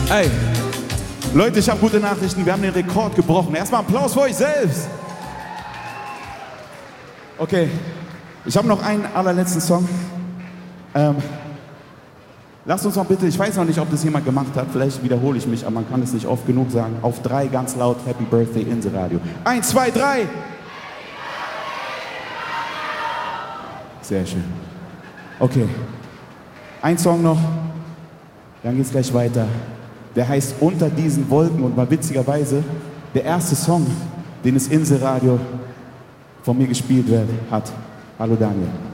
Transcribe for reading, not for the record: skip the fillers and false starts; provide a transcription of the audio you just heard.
Ey, Leute, ich habe gute Nachrichten. Wir haben den Rekord gebrochen. Erstmal Applaus für euch selbst. Okay, ich habe noch einen allerletzten Song. Lasst uns noch bitte, ich weiß noch nicht, ob das jemand gemacht hat, vielleicht wiederhole ich mich, aber man kann es nicht oft genug sagen. Auf 3 ganz laut Happy Birthday Inseradio. 1, 2, 3. Sehr schön. Okay, ein Song noch, dann geht's gleich weiter. Der heißt Unter diesen Wolken und war witzigerweise der erste Song, den das Inseradio von mir gespielt hat. Hallo Daniel.